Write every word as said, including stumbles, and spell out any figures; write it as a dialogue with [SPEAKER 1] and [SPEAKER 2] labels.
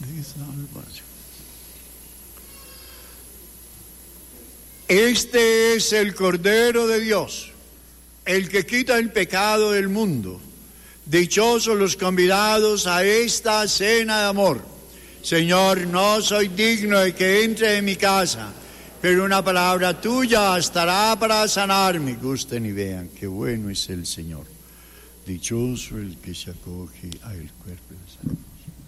[SPEAKER 1] Este es el Cordero de Dios, el que quita el pecado del mundo. Dichosos los convidados a esta cena de amor. Señor, no soy digno de que entre en mi casa, pero una palabra tuya bastará para sanarme. Gusten y vean qué bueno es el Señor. Dichoso el que se acoge a el cuerpo del Señor.